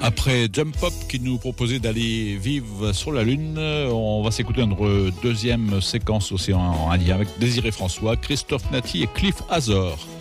Après Jump Pop qui nous proposait d'aller vivre sur la Lune, on va s'écouter notre deuxième séquence Océan Indien avec Désiré François, Christophe Naty et Cliff Hazor.